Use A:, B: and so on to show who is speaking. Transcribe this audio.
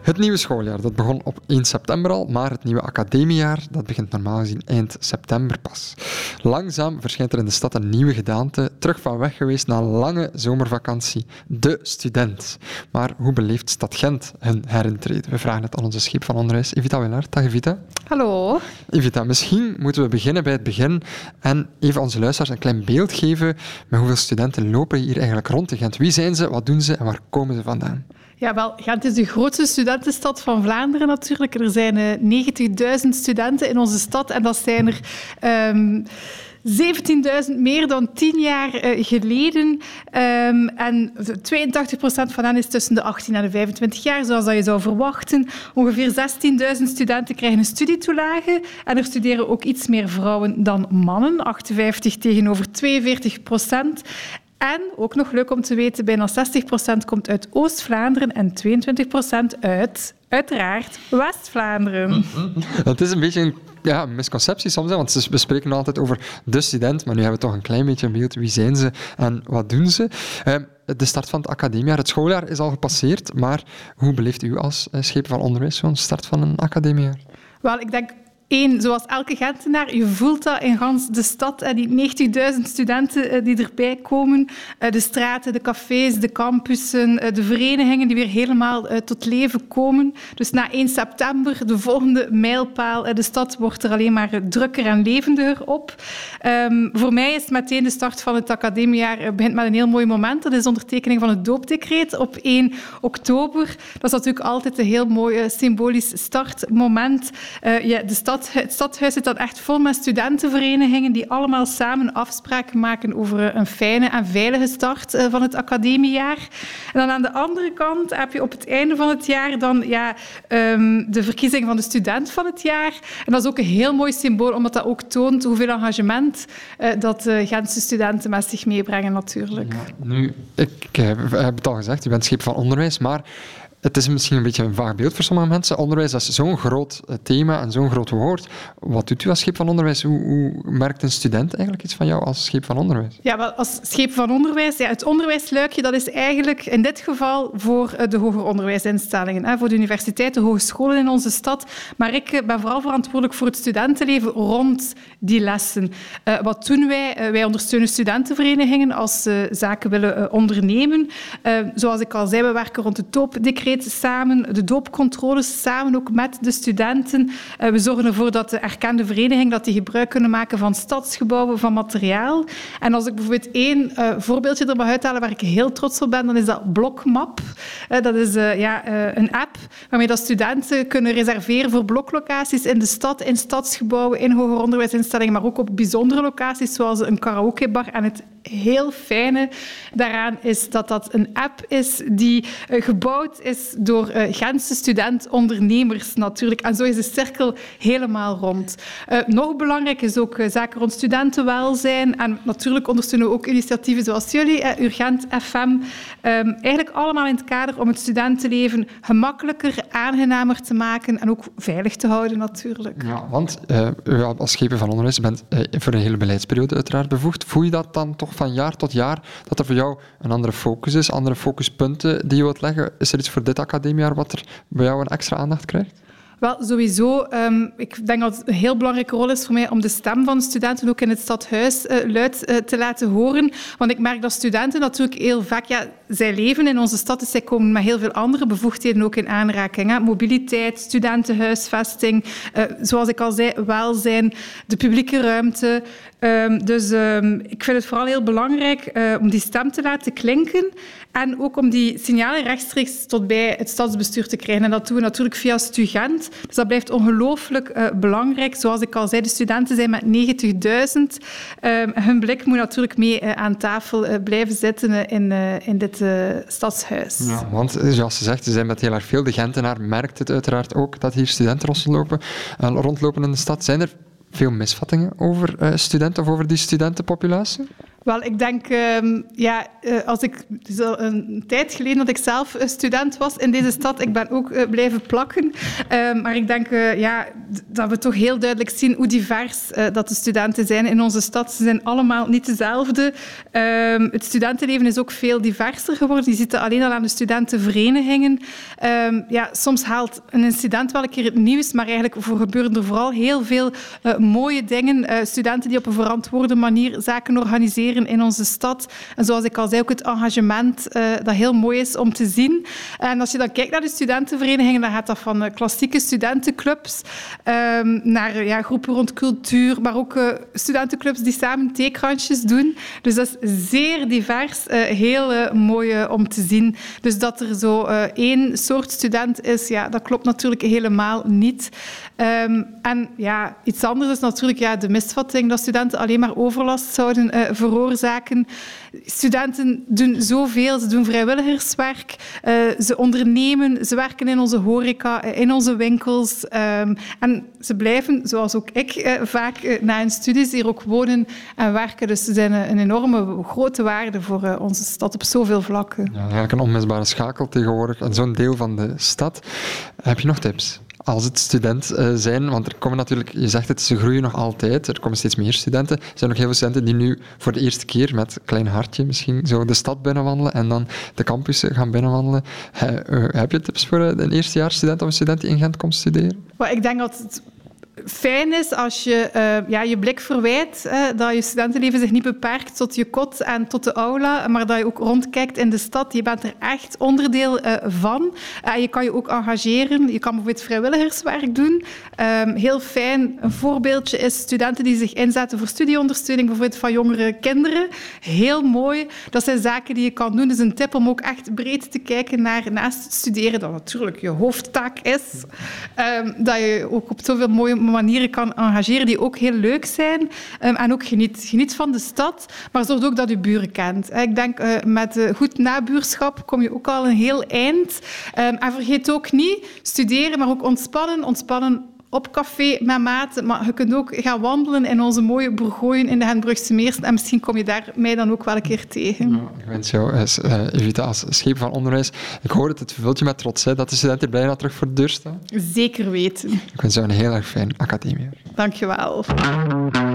A: Het nieuwe schooljaar dat begon op 1 september al, maar het nieuwe academiejaar dat begint normaal gezien eind september pas. Langzaam verschijnt er in de stad een nieuwe gedaante, terug van weg geweest na een lange zomervakantie, de student. Maar hoe beleeft stad Gent hun herintrede? We vragen het aan onze scheep van onderwijs, Evita Willaert. Dag Evita.
B: Hallo.
A: Evita, misschien moeten we beginnen bij het begin en even onze luisteraars een klein beeld geven met hoeveel studenten lopen hier eigenlijk rond in Gent. Wie zijn ze, wat doen ze en waar komen ze vandaan?
B: Ja, wel, Gent is de grootste studentenstad van Vlaanderen natuurlijk. Er zijn 90.000 studenten in onze stad en dat zijn er 17.000 meer dan 10 jaar geleden. En 82% van hen is tussen de 18 en de 25 jaar, zoals dat je zou verwachten. Ongeveer 16.000 studenten krijgen een studietoelage. En er studeren ook iets meer vrouwen dan mannen, 58 tegenover 42%. En, ook nog leuk om te weten, bijna 60% komt uit Oost-Vlaanderen en 22% uit, uiteraard, West-Vlaanderen.
A: Het is een beetje een misconceptie soms, want we spreken altijd over de student, maar nu hebben we toch een klein beetje een beeld. Wie zijn ze en wat doen ze? De start van het academiejaar, het schooljaar is al gepasseerd, maar hoe beleeft u als schepen van onderwijs zo'n start van een academiejaar?
B: Wel, ik denk... zoals elke Gentenaar, je voelt dat in gans de stad. Die 90.000 studenten die erbij komen. De straten, de cafés, de campussen, de verenigingen die weer helemaal tot leven komen. Dus na 1 september, de volgende mijlpaal. De stad wordt er alleen maar drukker en levendiger op. Voor mij is meteen de start van het academiejaar begint met een heel mooi moment. Dat is de ondertekening van het doopdecreet op 1 oktober. Dat is natuurlijk altijd een heel mooi symbolisch startmoment. Het stadhuis zit dan echt vol met studentenverenigingen die allemaal samen afspraken maken over een fijne en veilige start van het academiejaar. En dan aan de andere kant heb je op het einde van het jaar dan de verkiezing van de student van het jaar. En dat is ook een heel mooi symbool, omdat dat ook toont hoeveel engagement dat Gentse studenten met zich meebrengen natuurlijk.
A: Ja, nu, ik heb het al gezegd, je bent scheep van onderwijs, maar het is misschien een beetje een vaag beeld voor sommige mensen. Onderwijs is zo'n groot thema en zo'n groot woord. Wat doet u als scheep van onderwijs? Hoe merkt een student eigenlijk iets van jou als scheep van onderwijs?
B: Ja, wel, als scheep van onderwijs, het onderwijsluikje, dat is eigenlijk in dit geval voor de hoger onderwijsinstellingen, voor de universiteiten, hogescholen in onze stad. Maar ik ben vooral verantwoordelijk voor het studentenleven rond die lessen. Wat doen wij? Wij ondersteunen studentenverenigingen als ze zaken willen ondernemen. Zoals ik al zei, we werken rond het doopdecreet samen, de doopcontroles samen ook met de studenten. We zorgen ervoor dat de erkende verenigingen die gebruik kunnen maken van stadsgebouwen, van materiaal. En als ik bijvoorbeeld 1 voorbeeldje er mag uithalen waar ik heel trots op ben, dan is dat Blokmap. Dat is een app waarmee dat studenten kunnen reserveren voor bloklocaties in de stad, in stadsgebouwen, in hoger onderwijsinstellingen, maar ook op bijzondere locaties zoals een karaokebar. En het heel fijne daaraan is dat dat een app is die gebouwd is door Gentse student-ondernemers natuurlijk. En zo is de cirkel helemaal rond. Nog belangrijk is ook zaken rond studentenwelzijn. En natuurlijk ondersteunen we ook initiatieven zoals jullie, Urgent FM. Eigenlijk allemaal in het kader om het studentenleven gemakkelijker, aangenamer te maken en ook veilig te houden natuurlijk.
A: Ja, want u als schepen van onderwijs bent voor een hele beleidsperiode uiteraard bevoegd. Voel je dat dan toch van jaar tot jaar, dat er voor jou een andere focus is, andere focuspunten die je wilt leggen? Is er iets voor dit academiejaar wat er bij jou een extra aandacht krijgt?
B: Wel, sowieso. Ik denk dat het een heel belangrijke rol is voor mij om de stem van studenten ook in het stadhuis luid te laten horen. Want ik merk dat studenten natuurlijk heel vaak... zij leven in onze stad, dus zij komen met heel veel andere bevoegdheden ook in aanraking. Hè. Mobiliteit, studentenhuisvesting, zoals ik al zei, welzijn, de publieke ruimte. Dus ik vind het vooral heel belangrijk om die stem te laten klinken en ook om die signalen rechtstreeks tot bij het stadsbestuur te krijgen. En dat doen we natuurlijk via Stugent. Dus dat blijft ongelooflijk belangrijk. Zoals ik al zei, de studenten zijn met 90.000. Hun blik moet natuurlijk mee aan tafel blijven zitten in dit stadshuis.
A: Ja, want zoals ze zegt, ze zijn met heel erg veel. De Gentenaar merkt het uiteraard ook dat hier studenten rondlopen in de stad. Zijn er veel misvattingen over studenten of over die studentenpopulatie?
B: Wel, ik denk, het is al een tijd geleden dat ik zelf student was in deze stad. Ik ben ook blijven plakken. Maar ik denk dat we toch heel duidelijk zien hoe divers dat de studenten zijn in onze stad. Ze zijn allemaal niet dezelfde. Het studentenleven is ook veel diverser geworden. Je ziet het alleen al aan de studentenverenigingen. Soms haalt een incident wel een keer het nieuws, maar eigenlijk gebeuren er vooral heel veel mooie dingen. Studenten die op een verantwoorde manier zaken organiseren in onze stad. En zoals ik al zei, ook het engagement dat heel mooi is om te zien. En als je dan kijkt naar de studentenverenigingen, dan gaat dat van klassieke studentenclubs naar groepen rond cultuur, maar ook studentenclubs die samen theekransjes doen. Dus dat is zeer divers, heel mooi om te zien. Dus dat er zo één soort student is, dat klopt natuurlijk helemaal niet. En iets anders is natuurlijk de misvatting dat studenten alleen maar overlast zouden veroorzaken. Studenten doen zoveel. Ze doen vrijwilligerswerk, ze ondernemen, ze werken in onze horeca, in onze winkels. En ze blijven, zoals ook ik, vaak na hun studies hier ook wonen en werken. Dus ze zijn een enorme grote waarde voor onze stad op zoveel vlakken.
A: Ja, eigenlijk een onmisbare schakel tegenwoordig en zo'n deel van de stad. Heb je nog tips? Als het student zijn, want er komen natuurlijk, je zegt het, ze groeien nog altijd, er komen steeds meer studenten. Er zijn ook heel veel studenten die nu voor de eerste keer met een klein hartje misschien zo de stad binnenwandelen en dan de campussen gaan binnenwandelen. Heb je tips voor een eerstejaarsstudent of een student die in Gent komt studeren?
B: Maar ik denk dat het fijn is als je je blik verwijt, dat je studentenleven zich niet beperkt tot je kot en tot de aula, maar dat je ook rondkijkt in de stad. Je bent er echt onderdeel van. Je kan je ook engageren. Je kan bijvoorbeeld vrijwilligerswerk doen. Heel fijn, een voorbeeldje is studenten die zich inzetten voor studieondersteuning, bijvoorbeeld van jongere kinderen. Heel mooi. Dat zijn zaken die je kan doen. Dus een tip om ook echt breed te kijken naar, naast het studeren, dat natuurlijk je hoofdtaak is, dat je ook op zoveel mooie manieren kan engageren die ook heel leuk zijn. En ook geniet van de stad, maar zorg ook dat je buren kent. Ik denk, met goed nabuurschap kom je ook al een heel eind. En vergeet ook niet, studeren, maar ook ontspannen op café met maten, maar je kunt ook gaan wandelen in onze mooie Bourgooien in de Henbrugse Meersen en misschien kom je daar mij dan ook wel een keer tegen.
A: Ja, ik wens jou, Evita, als schepen van onderwijs, ik hoor het vult je met trots, hè, dat de studenten blij dat terug voor de deur staan.
B: Zeker weten.
A: Ik wens jou een heel erg fijn academiejaar.
B: Dank je wel.